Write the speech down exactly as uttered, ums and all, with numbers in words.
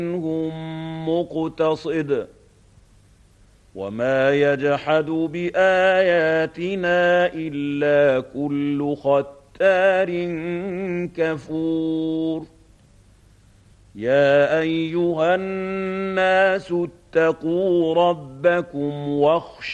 منهم مقتصد وما يجحد بآياتنا إلا كل ختار كفور يا أيها الناس اتقوا ربكم واخشوا